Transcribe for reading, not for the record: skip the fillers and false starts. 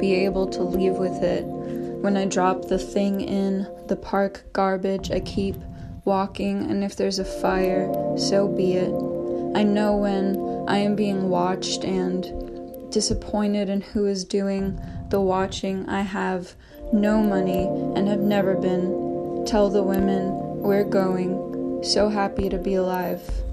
be able to leave with it. When I drop the thing in the park garbage, I keep walking, and if there's a fire, so be it. I know when I am being watched and disappointed in who is doing the watching. I have no money and have never been. Tell the women we're going. So happy to be alive.